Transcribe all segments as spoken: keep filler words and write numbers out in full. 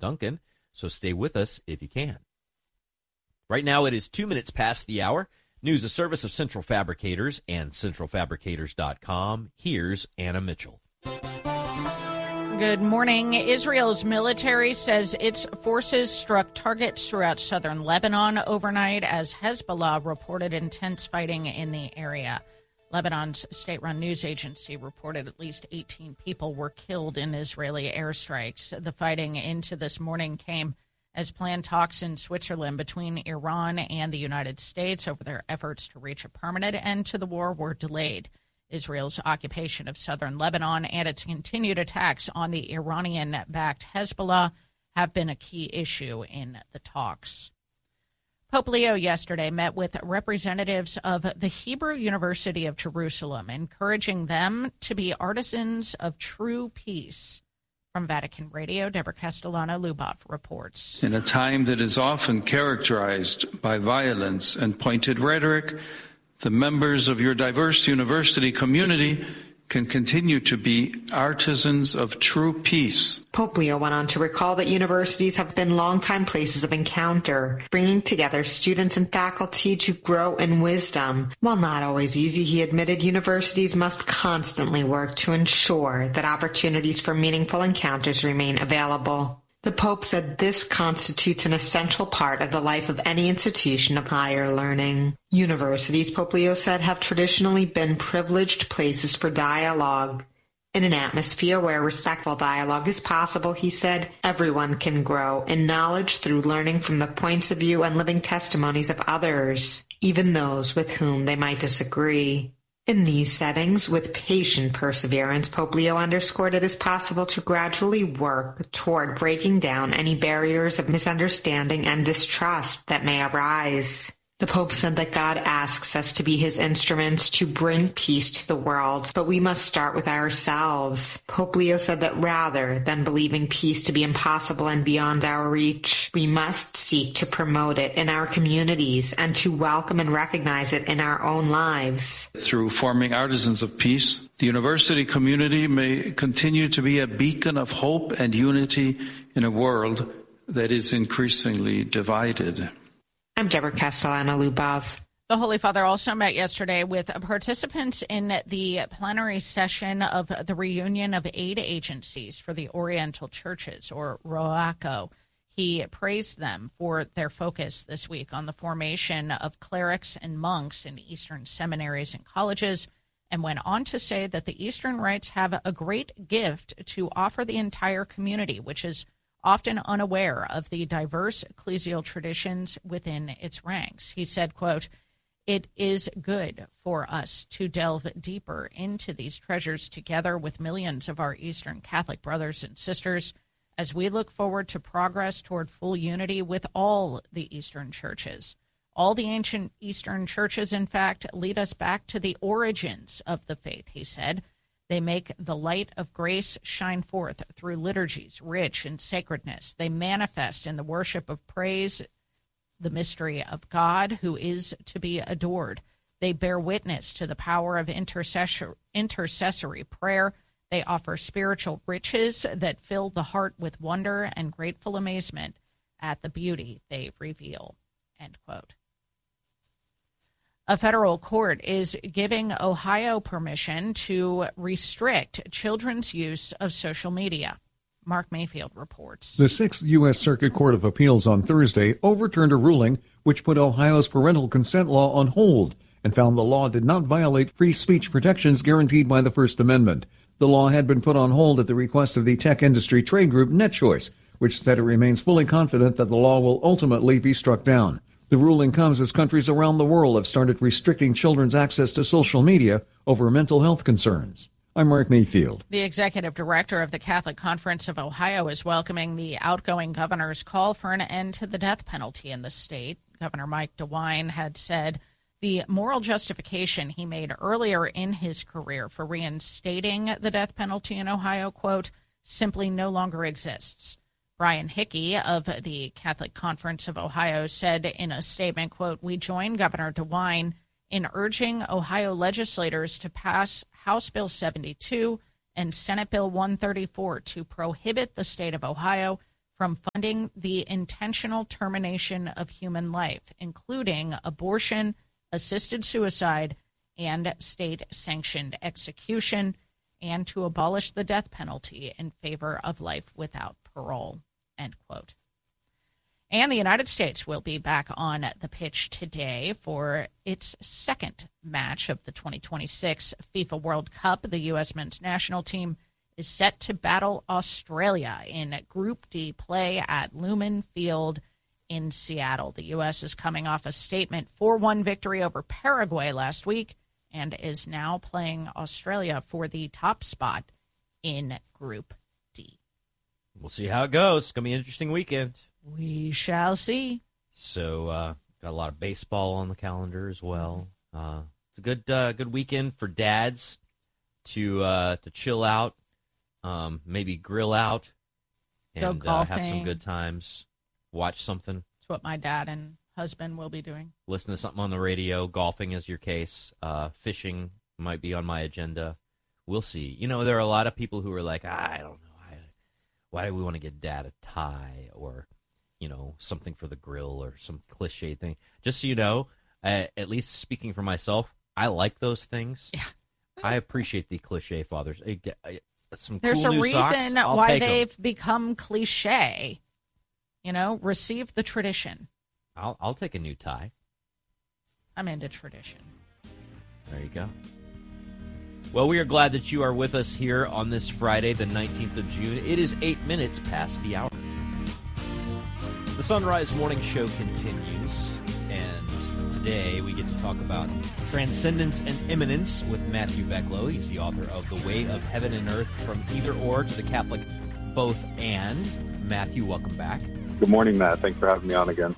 Duncan, so stay with us if you can. Right now it is two minutes past the hour. News, a service of Central Fabricators and central fabricators dot com. Here's Anna Mitchell. Good morning. Israel's military says its forces struck targets throughout southern Lebanon overnight as Hezbollah reported intense fighting in the area. Lebanon's state-run news agency reported at least eighteen people were killed in Israeli airstrikes. The fighting into this morning came as planned talks in Switzerland between Iran and the United States over their efforts to reach a permanent end to the war were delayed. Israel's occupation of southern Lebanon and its continued attacks on the Iranian-backed Hezbollah have been a key issue in the talks. Pope Leo yesterday met with representatives of the Hebrew University of Jerusalem, encouraging them to be artisans of true peace. From Vatican Radio, Deborah Castellano-Lubov reports. In a time that is often characterized by violence and pointed rhetoric, the members of your diverse university community can continue to be artisans of true peace. Pope Leo went on to recall that universities have been longtime places of encounter, bringing together students and faculty to grow in wisdom. While not always easy, he admitted universities must constantly work to ensure that opportunities for meaningful encounters remain available. The Pope said this constitutes an essential part of the life of any institution of higher learning. Universities, Pope Leo said, have traditionally been privileged places for dialogue. In an atmosphere where respectful dialogue is possible, he said, everyone can grow in knowledge through learning from the points of view and living testimonies of others, even those with whom they might disagree. In these settings, with patient perseverance, Pope Leo underscored it is possible to gradually work toward breaking down any barriers of misunderstanding and distrust that may arise. The Pope said that God asks us to be his instruments to bring peace to the world, but we must start with ourselves. Pope Leo said that rather than believing peace to be impossible and beyond our reach, we must seek to promote it in our communities and to welcome and recognize it in our own lives. Through forming artisans of peace, the university community may continue to be a beacon of hope and unity in a world that is increasingly divided. I'm Deborah Castellano-Lubov. The Holy Father also met yesterday with participants in the plenary session of the Reunion of Aid Agencies for the Oriental Churches, or ROACO. He praised them for their focus this week on the formation of clerics and monks in Eastern seminaries and colleges, and went on to say that the Eastern Rites have a great gift to offer the entire community, which is often unaware of the diverse ecclesial traditions within its ranks. He said, quote, "It is good for us to delve deeper into these treasures together with millions of our Eastern Catholic brothers and sisters as we look forward to progress toward full unity with all the Eastern churches. All the ancient Eastern churches, in fact, lead us back to the origins of the faith," he said. They make the light of grace shine forth through liturgies rich in sacredness. They manifest in the worship of praise the mystery of God who is to be adored. They bear witness to the power of intercessor- intercessory prayer. They offer spiritual riches that fill the heart with wonder and grateful amazement at the beauty they reveal. End quote. A federal court is giving Ohio permission to restrict children's use of social media. Mark Mayfield reports. The Sixth U S. Circuit Court of Appeals on Thursday overturned a ruling which put Ohio's parental consent law on hold and found the law did not violate free speech protections guaranteed by the First Amendment. The law had been put on hold at the request of the tech industry trade group NetChoice, which said it remains fully confident that the law will ultimately be struck down. The ruling comes as countries around the world have started restricting children's access to social media over mental health concerns. I'm Mark Mayfield. The executive director of the Catholic Conference of Ohio is welcoming the outgoing governor's call for an end to the death penalty in the state. Governor Mike DeWine had said the moral justification he made earlier in his career for reinstating the death penalty in Ohio, quote, simply no longer exists. Brian Hickey of the Catholic Conference of Ohio said in a statement, quote, we join Governor DeWine in urging Ohio legislators to pass House Bill seventy-two and Senate Bill one thirty-four to prohibit the state of Ohio from funding the intentional termination of human life, including abortion, assisted suicide, and state-sanctioned execution, and to abolish the death penalty in favor of life without parole, end quote. And the United States will be back on the pitch today for its second match of the twenty twenty-six FIFA World Cup. The U S men's national team is set to battle Australia in Group D play at Lumen Field in Seattle. The U S is coming off a statement four one victory over Paraguay last week and is now playing Australia for the top spot in Group D. We'll see how it goes. It's going to be an interesting weekend. We shall see. So, uh, got a lot of baseball on the calendar as well. Uh, it's a good, uh, good weekend for dads to uh, to chill out, um, maybe grill out, and uh, have some good times. Watch something. That's what my dad and husband will be doing. Listen to something on the radio. Golfing is your case. Uh, fishing might be on my agenda. We'll see. You know, there are a lot of people who are like, I don't know, I, why do we want to get dad a tie or, you know, something for the grill or some cliche thing. Just so you know, uh, at least speaking for myself, I like those things. Yeah. I appreciate the cliche fathers. I get, I, some There's cool a new reason socks, I'll why take 'em. they've become cliche. You know, receive the tradition. I'll, I'll take a new tie. I'm into tradition. There you go. Well, we are glad that you are with us here on this Friday, the nineteenth of June. It is eight minutes past the hour. The Sunrise Morning Show continues, and today we get to talk about transcendence and immanence with Matthew Becklow. He's the author of The Way of Heaven and Earth, From Either Or to the Catholic Both And. Matthew, welcome back. Good morning, Matt. Thanks for having me on again.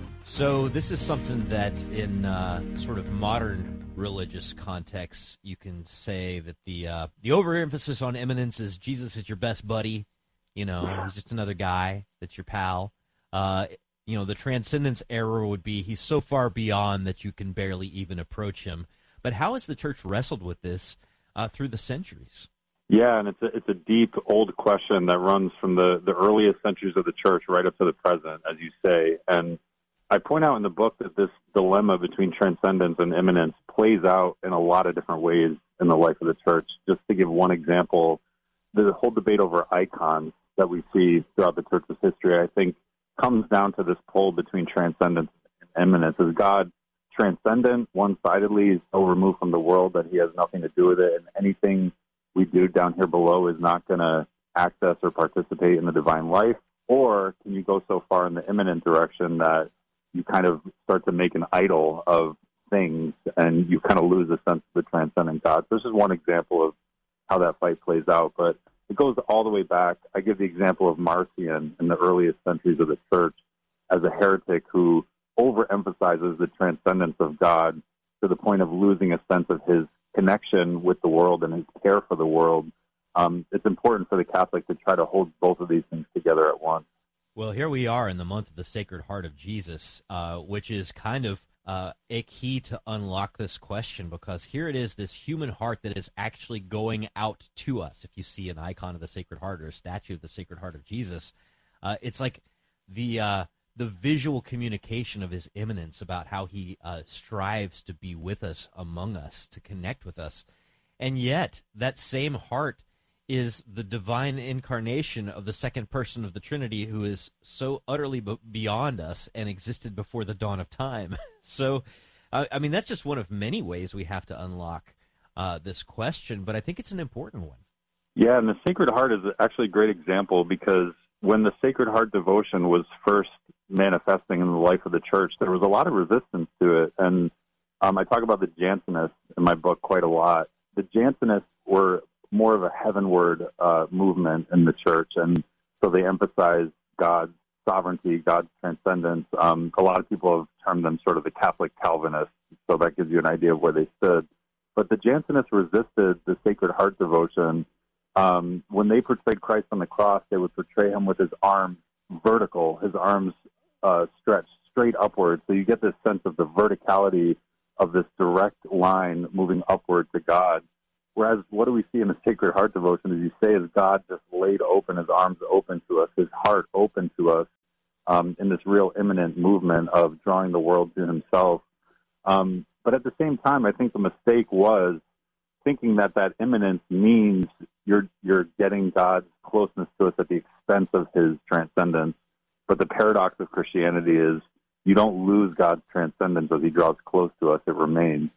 So this is something that in uh, sort of modern religious contexts, you can say that the uh, the overemphasis on immanence is Jesus is your best buddy. You know, he's just another guy that's your pal. Uh, you know, the transcendence error would be he's so far beyond that you can barely even approach him. But how has the church wrestled with this uh, through the centuries? Yeah, and it's a, it's a deep, old question that runs from the, the earliest centuries of the church right up to the present, as you say. And I point out in the book that this dilemma between transcendence and immanence plays out in a lot of different ways in the life of the church. Just to give one example, the whole debate over icons that we see throughout the church's history, I think, comes down to this pull between transcendence and immanence. Is God transcendent, one-sidedly, is so removed from the world that he has nothing to do with it, and anything we do down here below is not going to access or participate in the divine life? Or can you go so far in the immanent direction that you kind of start to make an idol of things and you kind of lose a sense of the transcendent God? So this is one example of how that fight plays out, but it goes all the way back. I give the example of Marcion in the earliest centuries of the church as a heretic who overemphasizes the transcendence of God to the point of losing a sense of his connection with the world and his care for the world. Um, it's important for the Catholic to try to hold both of these things together at once. Well, here we are in the month of the Sacred Heart of Jesus, uh, which is kind of uh, a key to unlock this question, because here it is, this human heart that is actually going out to us. If you see an icon of the Sacred Heart or a statue of the Sacred Heart of Jesus, uh, it's like the uh, the visual communication of his immanence about how he uh, strives to be with us, among us, to connect with us. And yet, that same heart is the divine incarnation of the second person of the Trinity, who is so utterly b- beyond us and existed before the dawn of time. So, uh, I mean, that's just one of many ways we have to unlock uh, this question, but I think it's an important one. Yeah, and the Sacred Heart is actually a great example, because when the Sacred Heart devotion was first manifesting in the life of the church, there was a lot of resistance to it. And um, I talk about the Jansenists in my book quite a lot. The Jansenists were more of a heavenward uh, movement in the church, and so they emphasized God's sovereignty, God's transcendence. Um, a lot of people have termed them sort of the Catholic Calvinists, so that gives you an idea of where they stood. But the Jansenists resisted the Sacred Heart devotion. Um, when they portrayed Christ on the cross, they would portray him with his arms vertical, his arms uh, stretched straight upward. So you get this sense of the verticality of this direct line moving upward to God. Whereas what do we see in the Sacred Heart devotion, as you say, is God just laid open, his arms open to us, his heart open to us um, in this real imminent movement of drawing the world to himself. Um, but at the same time, I think the mistake was thinking that that imminence means you're you're getting God's closeness to us at the expense of his transcendence. But the paradox of Christianity is you don't lose God's transcendence as he draws close to us. It remains.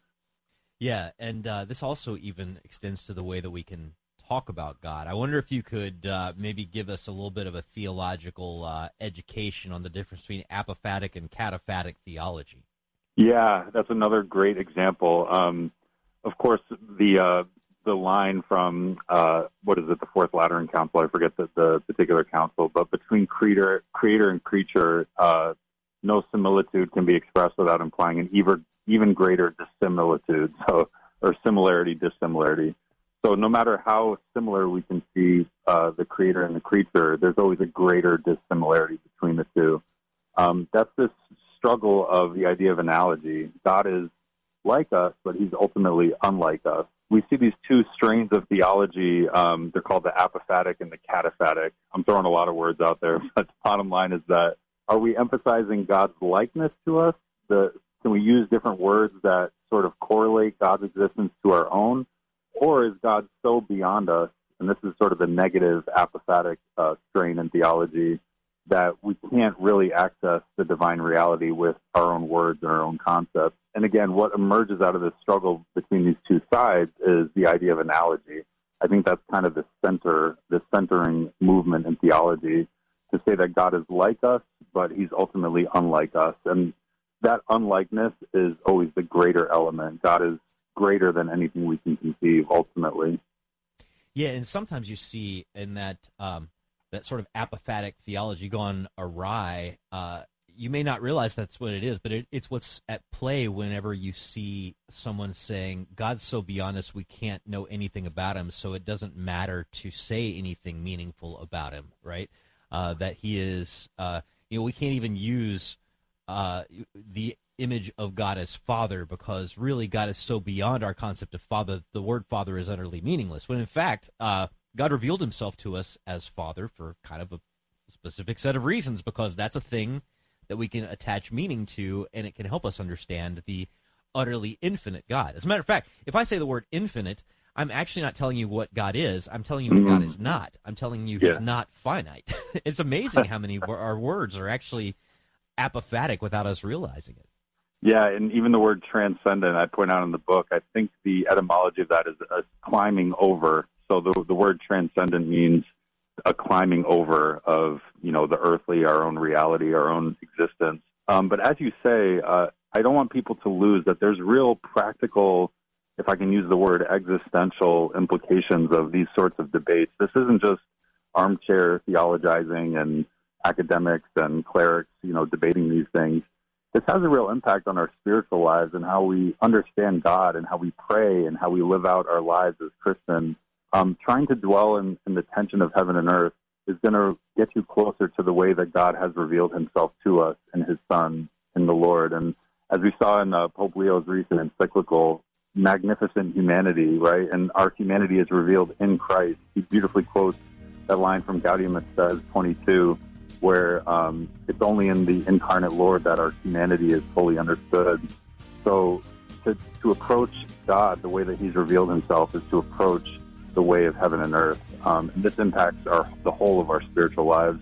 Yeah, and uh, this also even extends to the way that we can talk about God. I wonder if you could uh, maybe give us a little bit of a theological uh, education on the difference between apophatic and cataphatic theology. Yeah, that's another great example. Um, of course, the uh, the line from, uh, what is it, the Fourth Lateran Council, I forget the, the particular council, but between creator, creator and creature, uh, no similitude can be expressed without implying an even even greater dissimilitude, so or similarity, dissimilarity. So no matter how similar we can see uh, the creator and the creature, there's always a greater dissimilarity between the two. Um, that's this struggle of the idea of analogy. God is like us, but he's ultimately unlike us. We see these two strains of theology. Um, they're called the apophatic and the cataphatic. I'm throwing a lot of words out there, but the bottom line is that are we emphasizing God's likeness to us? The Can we use different words that sort of correlate God's existence to our own? Or is God so beyond us, and this is sort of the negative apophatic uh, strain in theology, that we can't really access the divine reality with our own words and our own concepts? And again, what emerges out of this struggle between these two sides is the idea of analogy. I think that's kind of the center, the centering movement in theology, to say that God is like us, but he's ultimately unlike us. And that unlikeness is always the greater element. God is greater than anything we can conceive, ultimately. Yeah, and sometimes you see in that um, that sort of apophatic theology gone awry, uh, you may not realize that's what it is, but it, it's what's at play whenever you see someone saying, God's so beyond us, we can't know anything about him, so it doesn't matter to say anything meaningful about him, right? Uh, that he is, uh, you know, we can't even use uh, the image of God as Father because really God is so beyond our concept of Father, the word Father is utterly meaningless. When in fact, uh, God revealed himself to us as Father for kind of a specific set of reasons, because that's a thing that we can attach meaning to, and it can help us understand the utterly infinite God. As a matter of fact, if I say the word infinite, I'm actually not telling you what God is. I'm telling you what God is not. I'm telling you he's yeah. not finite. It's amazing how many of our words are actually apophatic without us realizing it. Yeah, and even the word transcendent, I point out in the book, I think the etymology of that is a climbing over. So the the word transcendent means a climbing over of, you know, the earthly, our own reality, our own existence. Um, but as you say, uh, I don't want people to lose that there's real practical, if I can use the word, existential implications of these sorts of debates. This isn't just armchair theologizing and academics and clerics, you know, debating these things. This has a real impact on our spiritual lives and how we understand God and how we pray and how we live out our lives as Christians. Um, trying to dwell in, in the tension of heaven and earth is going to get you closer to the way that God has revealed himself to us in his Son, in the Lord. And as we saw in uh, Pope Leo's recent encyclical, magnificent humanity, right? And our humanity is revealed in Christ. He beautifully quotes that line from Gaudium et Spes twenty-two, where um, it's only in the incarnate Lord that our humanity is fully understood. So to, to approach God the way that he's revealed himself is to approach the way of heaven and earth. Um, and this impacts our the whole of our spiritual lives.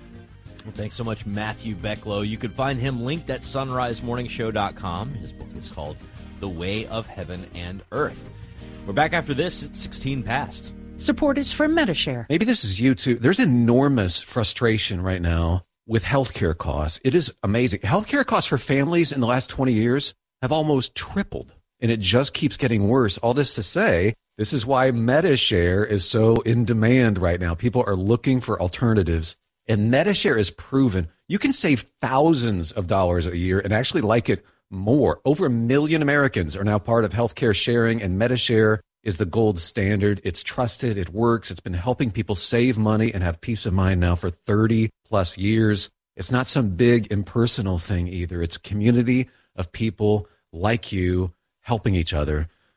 Well, thanks so much, Matthew Becklow. You can find him linked at sunrise morning show dot com. His book is called The Way of Heaven and Earth. We're back after this at sixteen past. Support is from Medi-Share. Maybe this is you too. There's enormous frustration right now with healthcare costs. It is amazing. Healthcare costs for families in the last twenty years have almost tripled, and it just keeps getting worse. All this to say, this is why Medi-Share is so in demand right now. People are looking for alternatives, and Medi-Share is proven you can save thousands of dollars a year and actually like it more. Over a million Americans are now part of healthcare sharing, and Medi-Share is the gold standard. It's trusted. It works. It's been helping people save money and have peace of mind now for thirty plus years. It's not some big impersonal thing either. It's a community of people like you helping each other.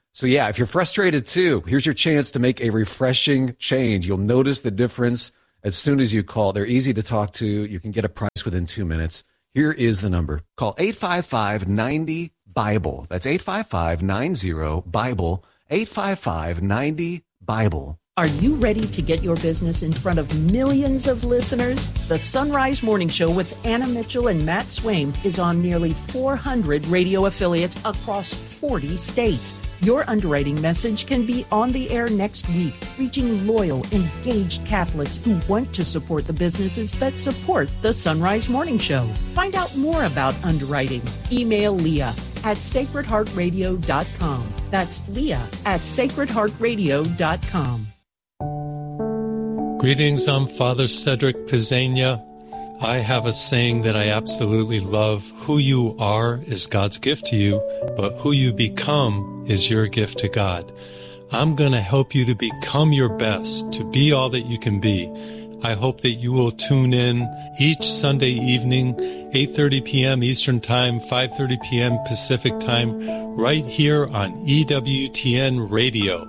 So yeah, if you're frustrated too, here's your chance to make a refreshing change. You'll notice the difference as soon as you call. They're easy to talk to. You can get a price within two minutes. Here is the number. Call eight five five, nine zero, BIBLE. That's eight five five, nine zero, BIBLE. eight five five, nine zero, BIBLE. Are you ready to get your business in front of millions of listeners? The Sunrise Morning Show with Anna Mitchell and Matt Swaim is on nearly four hundred radio affiliates across forty states. Your underwriting message can be on the air next week, reaching loyal, engaged Catholics who want to support the businesses that support the Sunrise Morning Show. Find out more about underwriting. Email Leah at sacred heart radio dot com. That's Leah at sacred heart radio dot com. Greetings, I'm Father Cedric Pizzania. I have a saying that I absolutely love. Who you are is God's gift to you, but who you become is your gift to God. I'm going to help you to become your best, to be all that you can be. I hope that you will tune in each Sunday evening, eight thirty p.m. Eastern Time, five thirty p.m. Pacific Time, right here on E W T N Radio.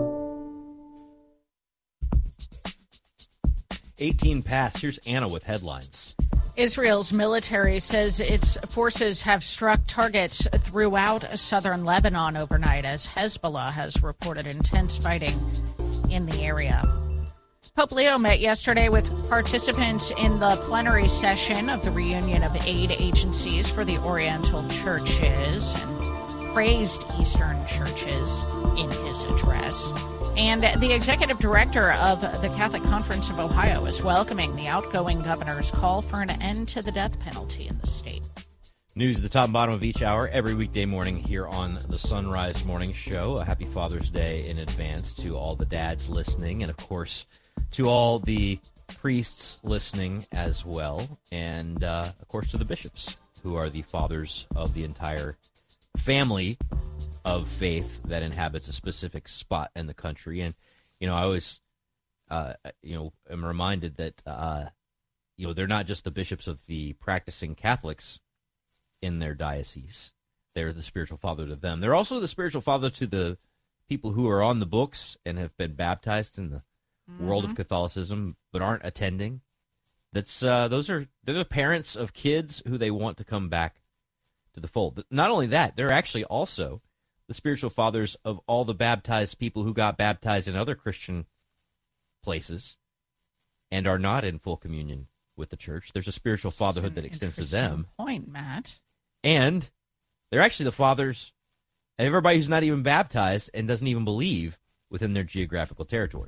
eighteen past. Here's Anna with headlines. Israel's military says its forces have struck targets throughout southern Lebanon overnight as Hezbollah has reported intense fighting in the area. Pope Leo met yesterday with participants in the plenary session of the reunion of aid agencies for the Oriental churches and praised Eastern churches in his address. And the executive director of the Catholic Conference of Ohio is welcoming the outgoing governor's call for an end to the death penalty in the state. News at the top and bottom of each hour every weekday morning here on the Sunrise Morning Show. A happy Father's Day in advance to all the dads listening, and of course to all the priests listening as well, and uh, of course to the bishops, who are the fathers of the entire family of faith that inhabits a specific spot in the country. And, you know, I always, uh, you know, am reminded that, uh, you know, they're not just the bishops of the practicing Catholics in their diocese. They're the spiritual father to them. They're also the spiritual father to the people who are on the books and have been baptized in the mm-hmm. world of Catholicism but aren't attending. That's uh, those are they're the parents of kids who they want to come back to the fold. But not only that, they're actually also the spiritual fathers of all the baptized people who got baptized in other Christian places and are not in full communion with the church. There's a spiritual fatherhood that extends to them. Point, Matt. And they're actually the fathers of everybody who's not even baptized and doesn't even believe within their geographical territory.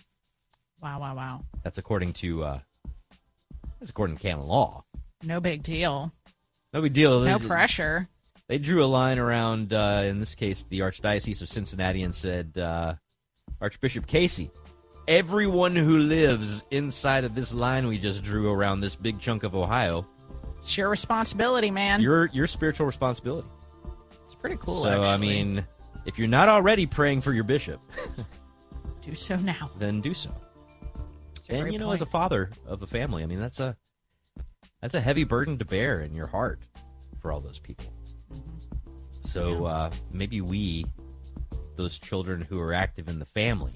Wow, wow, wow. That's according to uh, that's according to canon law. No big deal. No big deal. No they, pressure. They drew a line around, uh, in this case, the Archdiocese of Cincinnati and said, uh, Archbishop Casey, everyone who lives inside of this line we just drew around this big chunk of Ohio, it's your responsibility, man. Your your spiritual responsibility. It's pretty cool, So, actually. I mean, if you're not already praying for your bishop, do so now. Then do so. And, you know, point. as a father of a family, I mean, that's a that's a heavy burden to bear in your heart for all those people. Mm-hmm. So uh, maybe we, those children who are active in the family,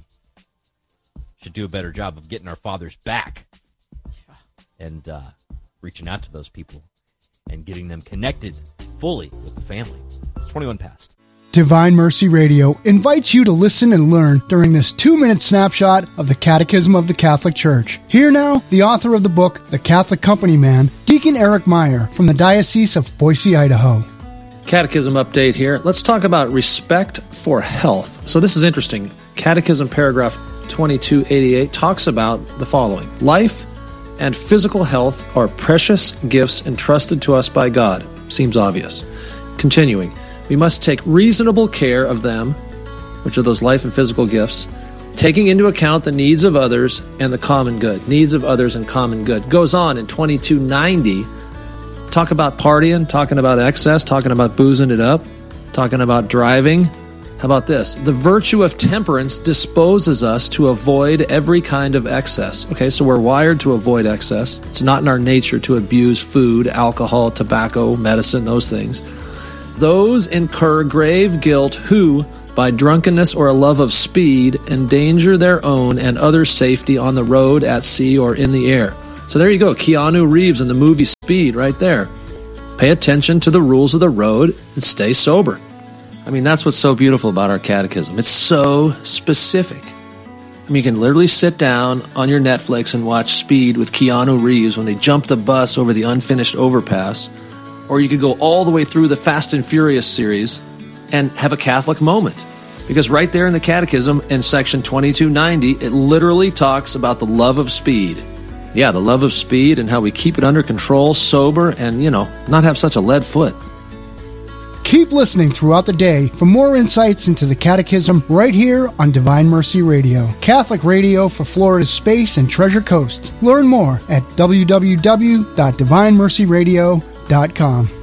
should do a better job of getting our fathers back yeah. and uh, reaching out to those people and getting them connected fully with the family. It's twenty-one past. Divine Mercy Radio invites you to listen and learn during this two-minute snapshot of the Catechism of the Catholic Church. Here now, the author of the book, The Catholic Company Man, Deacon Eric Meyer from the Diocese of Boise, Idaho. Catechism update here. Let's talk about respect for health. So this is interesting. Catechism paragraph twenty-two eighty-eight talks about the following. Life and physical health are precious gifts entrusted to us by God. Seems obvious. Continuing. We must take reasonable care of them, which are those life and physical gifts, taking into account the needs of others and the common good. Needs of others and common good. Goes on in twenty-two ninety. Talk about partying, talking about excess, talking about boozing it up, talking about driving. How about this? The virtue of temperance disposes us to avoid every kind of excess. Okay, so we're wired to avoid excess. It's not in our nature to abuse food, alcohol, tobacco, medicine, those things. Those incur grave guilt who, by drunkenness or a love of speed endanger their own and others' safety on the road, at sea, or in the air. So there you go, Keanu Reeves in the movie Speed right there. Pay attention to the rules of the road and stay sober. I mean, that's what's so beautiful about our catechism. It's so specific. I mean, you can literally sit down on your Netflix and watch Speed with Keanu Reeves when they jump the bus over the unfinished overpass. Or you could go all the way through the Fast and Furious series and have a Catholic moment. Because right there in the Catechism, in section twenty-two ninety, it literally talks about the love of speed. Yeah, the love of speed and how we keep it under control, sober, and, you know, not have such a lead foot. Keep listening throughout the day for more insights into the Catechism right here on Divine Mercy Radio, Catholic radio for Florida's Space and Treasure Coast. Learn more at w w w dot divine mercy radio dot com.